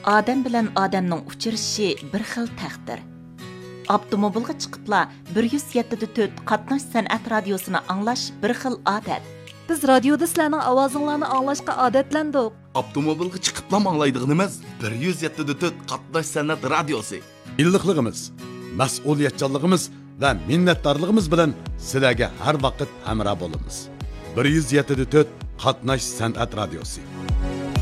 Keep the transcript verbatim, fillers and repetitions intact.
odam bilan odamning uchrashishi bir xil taqdir. Avtomobilga chiqibla bir yuz yetti nuqta to'rt qatnash san'at radiosini anglash bir xil odat. Biz radioda sizlarning ovozinglarni anglashga odatlandik. Avtomobilga chiqibla anglaydig'imiz bir yuz yetti nuqta to'rt qatnash san'at radiosi. Illiqligimiz, mas'uliyatchanligimiz va minnatdorligimiz bilan sizlarga har vaqt hamroh bo'lamiz. bir yuz yetti nuqta to'rt qatnash san'at radiosi.